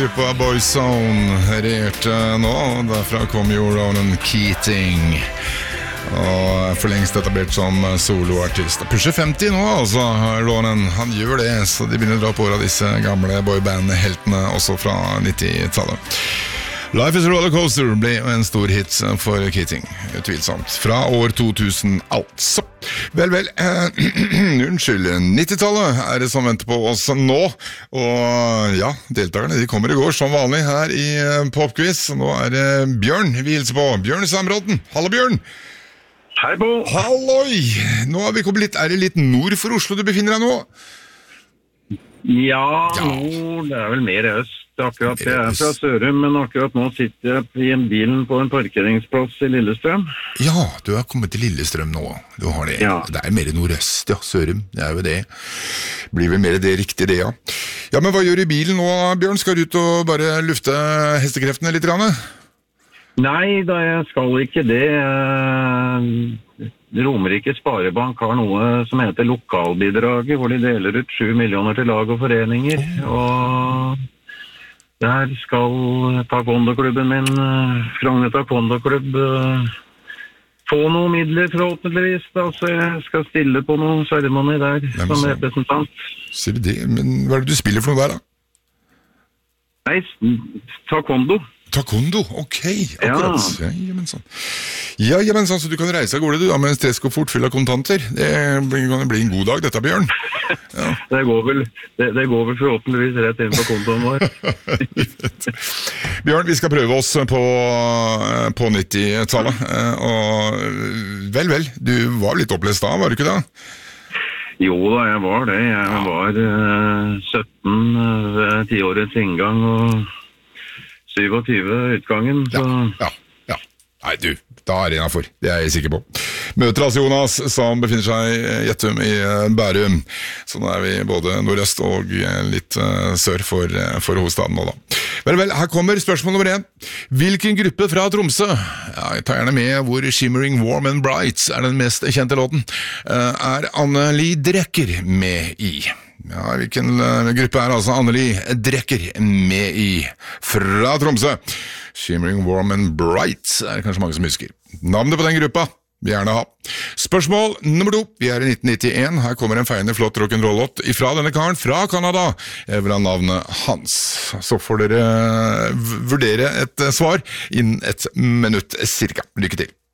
gruppa Boyzone regjerte nå, og derfra kom jo Ronan Keating, og for lengst etablert som soloartist. Pusher 50 nå, altså, Ronan, han gjør det, så de begynner å dra på av disse gamle boyband-heltene, også fra 90-tallet. Life is a Rollercoaster ble en stor hit for Keating, utvilsomt, fra år 2000 altså. Vel, unnskyld, 90-tallet det som venter på oss nå, og ja, deltakerne de kommer i går som vanlig her i Popquiz. Nå det Bjørn vi hilser på, Bjørn Sambråten. Hallo Bjørn! Hei Bo! Halloi! Nå vi kommet litt, det litt nord for Oslo du befinner deg nå? Ja, nord, det vel mer øst. Akkurat, jeg fra Sørum, men akkurat nå sitter jeg i en bilen på en parkeringsplass i Lillestrøm. Ja, du har kommet til Lillestrøm nå. Du har det. Ja. Det mer nordøst, ja, Sørum. Det jo det. Blir vel mer det riktig, det, ja. Ja, men hva gjør du i bilen nå, Bjørn? Skal du ut og bare lufte hestekreftene litt grann? Nei, da jeg skal ikke det. Romerike Sparebank har noe som heter lokalbidraget, hvor de deler ut 7 millioner til lag og foreninger, og der skal taekwondo-klubben min, Frogner taekwondo-klubb, få noen midler forhåpentligvis, da, så jeg skal stille på noen seremoni der som representant. Ser du det? Men hva det du spiller for noe der, da? Nei, taekwondo. Taekwondo, ok, akkurat. Ja, men sånn, så du kan reise av gårde du da, med en stresskoffert full av kontanter. Det kan bli en god dag, dette, Bjørn. Ja. Det går vel forhåpentligvis rett inn på kontoen vår. Bjørn, vi skal prøve oss på 90-tallet, og vel, du var litt opplest da, var du ikke da? Jo da, jeg var det. Jeg var 17 ved 10-årets inngang, og 27 utgangen, så... Ja. Nei, du, da det innenfor. Det jeg sikker på. Møter altså Jonas, som befinner seg i Gjettum i Bærum. Så nå vi både nordøst og litt sør for hovedstaden nå da. Vel, her kommer spørsmål nummer 1. Hvilken gruppe fra Tromsø, jeg tar gjerne med hvor Shimmering Warm and Bright den mest kjente låten, Anneli Drecker med i? Ja, hvilken gruppe altså Anneli Drecker med i fra Tromsø? Shimmering Warm and Bright kanskje mange som husker. Navnet på den gruppa vil gjerne ha. Spørsmål nummer 2. Vi i 1991. Her kommer en feiende flott rock'n'roll-låt ifra denne karen fra Canada. Jeg vil ha navnet hans. Så får dere vurdere et svar innen et minutt cirka. Lykke til.